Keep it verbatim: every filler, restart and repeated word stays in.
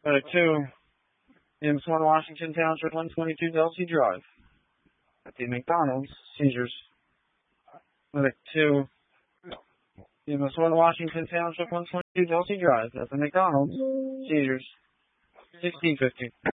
Medic two in Swan, Washington Township, one twenty-two Delsey Drive. At the McDonald's, seizures. Medic two in Swan, Washington Township, one twenty-two Delsey Drive. At the McDonald's, seizures. sixteen fifty.